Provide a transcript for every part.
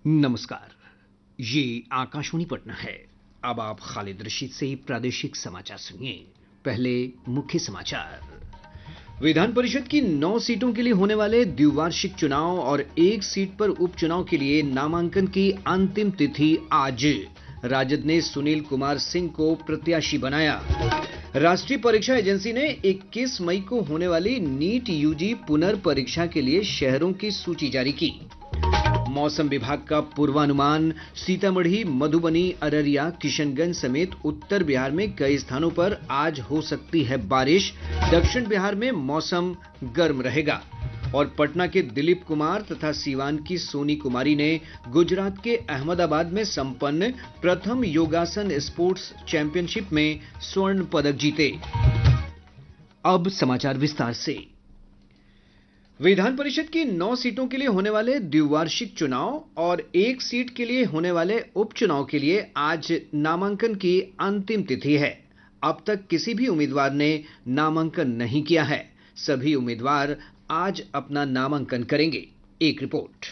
नमस्कार। ये आकाशवाणी पटना है। अब आप खालिद रशीद से प्रादेशिक समाचार सुनिए। पहले मुख्य समाचार। विधान परिषद की 9 सीटों के लिए होने वाले द्विवार्षिक चुनाव और एक सीट पर उपचुनाव के लिए नामांकन की अंतिम तिथि आज। राजद ने सुनील कुमार सिंह को प्रत्याशी बनाया। राष्ट्रीय परीक्षा एजेंसी ने 21 मई को होने वाली नीट यूजी पुनर्परीक्षा के लिए शहरों की सूची जारी की। मौसम विभाग का पूर्वानुमान, सीतामढ़ी, मधुबनी, अररिया, किशनगंज समेत उत्तर बिहार में कई स्थानों पर आज हो सकती है बारिश। दक्षिण बिहार में मौसम गर्म रहेगा। और पटना के दिलीप कुमार तथा सीवान की सोनी कुमारी ने गुजरात के अहमदाबाद में संपन्न प्रथम योगासन स्पोर्ट्स चैंपियनशिप में स्वर्ण पदक जीते। अब समाचार विस्तार से। विधान परिषद की 9 सीटों के लिए होने वाले द्विवार्षिक चुनाव और एक सीट के लिए होने वाले उपचुनाव के लिए आज नामांकन की अंतिम तिथि है। अब तक किसी भी उम्मीदवार ने नामांकन नहीं किया है। सभी उम्मीदवार आज अपना नामांकन करेंगे। एक रिपोर्ट।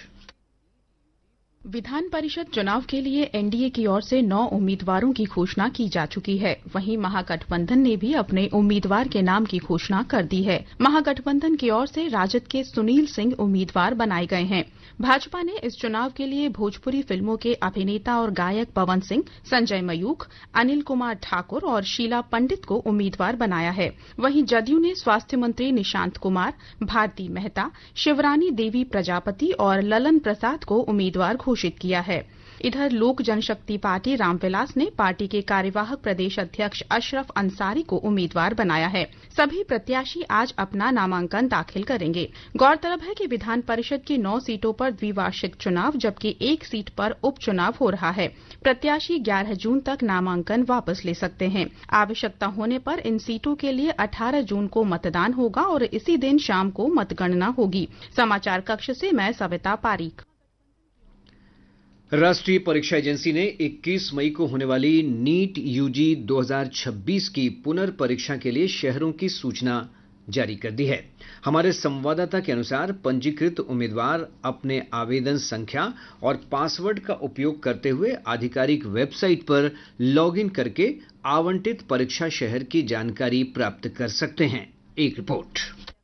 विधान परिषद चुनाव के लिए एनडीए की ओर से 9 उम्मीदवारों की घोषणा की जा चुकी है। वहीं महागठबंधन ने भी अपने उम्मीदवार के नाम की घोषणा कर दी है। महागठबंधन की ओर से राजद के सुनील सिंह उम्मीदवार बनाए गए हैं। भाजपा ने इस चुनाव के लिए भोजपुरी फिल्मों के अभिनेता और गायक पवन सिंह, संजय मयूख, अनिल कुमार ठाकुर और शीला पंडित को उम्मीदवार बनाया है। वहीं जदयू ने स्वास्थ्य मंत्री निशांत कुमार, भारती मेहता, शिवरानी देवी प्रजापति और ललन प्रसाद को उम्मीदवार घोषित किया है। इधर लोक जनशक्ति पार्टी रामविलास ने पार्टी के कार्यवाहक प्रदेश अध्यक्ष अशरफ अंसारी को उम्मीदवार बनाया है। सभी प्रत्याशी आज अपना नामांकन दाखिल करेंगे। गौरतलब है कि विधान परिषद की 9 सीटों पर द्विवार्षिक चुनाव जबकि एक सीट पर उपचुनाव हो रहा है। प्रत्याशी 11 जून तक नामांकन वापस ले सकते हैं। आवश्यकता होने पर इन सीटों के लिए 18 जून को मतदान होगा और इसी दिन शाम को मतगणना होगी। समाचार कक्ष से मैं सविता पारीक। राष्ट्रीय परीक्षा एजेंसी ने 21 मई को होने वाली नीट यूजी 2026 की पुनर्परीक्षा के लिए शहरों की सूचना जारी कर दी है। हमारे संवाददाता के अनुसार पंजीकृत उम्मीदवार अपने आवेदन संख्या और पासवर्ड का उपयोग करते हुए आधिकारिक वेबसाइट पर लॉगिन करके आवंटित परीक्षा शहर की जानकारी प्राप्त कर सकते हैं। एक रिपोर्ट।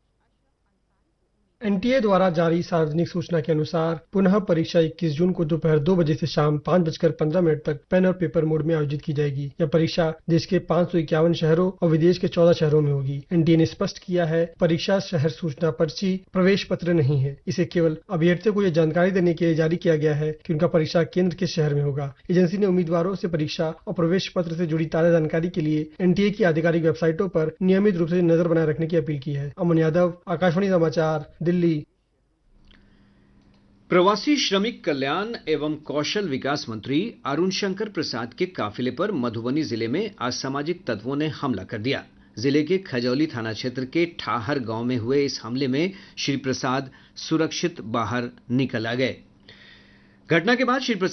एनटीए द्वारा जारी सार्वजनिक सूचना के अनुसार पुनः परीक्षा 21 जून को दोपहर 2 बजे से शाम 5:15 तक पेन और पेपर मोड में आयोजित की जाएगी। यह परीक्षा देश के 551 शहरों और विदेश के 14 शहरों में होगी। एनटीए ने स्पष्ट किया है, परीक्षा शहर सूचना पर्ची प्रवेश पत्र नहीं है। इसे केवल अभ्यर्थियों को यह जानकारी देने के लिए जारी किया गया है कि उनका परीक्षा केंद्र किस शहर में होगा। एजेंसी ने उम्मीदवारों से परीक्षा और प्रवेश पत्र से जुड़ी ताजा जानकारी के लिए एनटीए की आधिकारिक वेबसाइटों पर नियमित रूप से नजर बनाए रखने की अपील की है। अमन यादव, आकाशवाणी समाचार, दिल्ली। प्रवासी श्रमिक कल्याण एवं कौशल विकास मंत्री अरुण शंकर प्रसाद के काफिले पर मधुबनी जिले में असामाजिक तत्वों ने हमला कर दिया। जिले के खजौली थाना क्षेत्र के ठाहर गांव में हुए इस हमले में श्री प्रसाद सुरक्षित बाहर निकल आ गए। घटना के बाद श्री प्रसाद